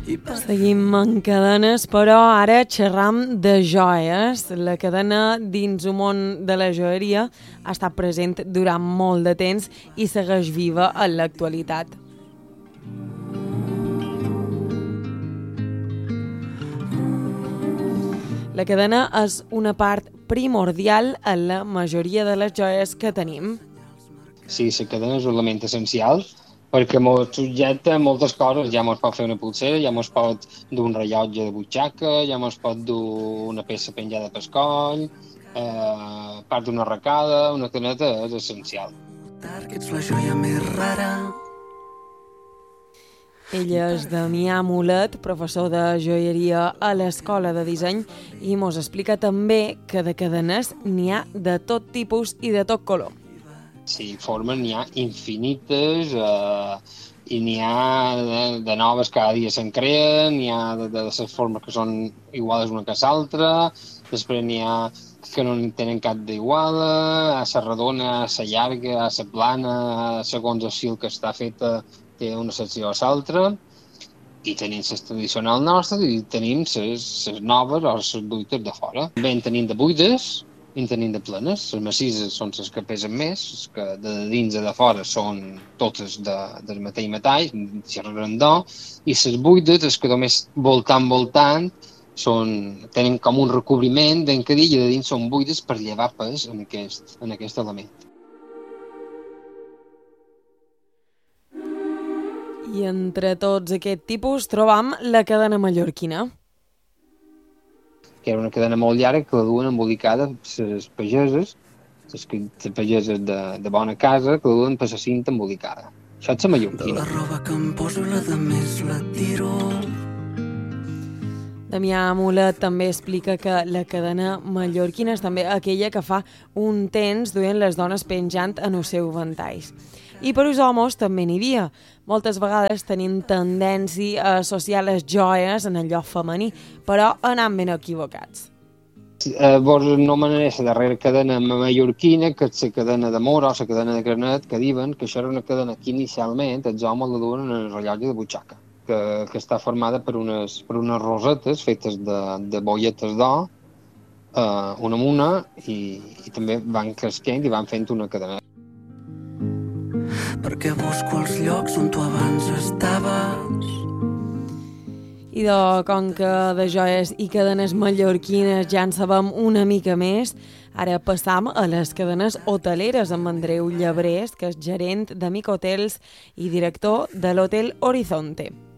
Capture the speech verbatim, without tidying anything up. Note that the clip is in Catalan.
Seguim en cadenes, però ara xerram de joies. La cadena dins el món de la joieria ha estat present durant molt de temps i segueix viva en l'actualitat. La cadena és una part primordial en la majoria de les joies que tenim. Sí, la cadena és un element essencial perquè ens subjecta moltes coses. Ja ens pot fer una pulsera, ja ens pot dur un rellotge de butxaca, ja ens pot dur una peça penjada pel coll, eh, part d'una arracada. Una cadeneta és essencial. Ets la joia més rara. Ell és Damià Mulet, professor de joieria a l'Escola de Disseny, i mos explica també que de cadenes n'hi ha de tot tipus i de tot color. Sí, formes n'hi ha infinites eh, i n'hi ha de, de noves cada dia se'n creen, n'hi ha de, de les formes que són iguals una que l'altra, després n'hi ha que no tenen cap d'iguala, a la redona, a la llarga, a la plana, segons el fil que està feta té una secció a l'altra, i tenim les tradicionals nostres i tenim les noves o les buides de fora. També en tenim de buides, en tenim de plenes. Les massisses són les que pesen més, les que de dins i de fora són totes de, del mateix metall, xerrandó, i les buides, les que només voltant, voltant, són, tenen com un recobriment d'encadilla i de dins són buides per llevar pes en aquest, en aquest element. I entre tots aquest tipus trobam la cadena mallorquina. Que era una cadena molt llarga que la duen embolicada les pageses, les, les pageses de, de bona casa, que la duen per la cinta embolicada. Això és la mallorquina. De la roba que em poso la de més la tiro. Damià Mulet també explica que la cadena mallorquina és també aquella que fa un temps duien les dones penjant en els seus ventalls. I per als homes també n'hi havia. Moltes vegades tenim tendència a associar les joies en el lloc femení, però anant ben equivocats. Eh, vos anomenaré la darrera cadena mallorquina, que és la cadena de mora o la cadena de granet, que diuen que això era una cadena que inicialment els homes la duen en el rellotge de butxaca, que, que està formada per unes, per unes rosetes fetes de, de bolletes d'or, eh, una amb una, i, i també van cresquent i van fent una cadena. Perquè busco els llocs on tu abans estaves. I de, com que de joies i cadenes mallorquines ja en sabem una mica més, ara passam a les cadenes hoteleres amb Andreu Llebrés, que és gerent d'Amic Hotels i director de l'Hotel Horizonte.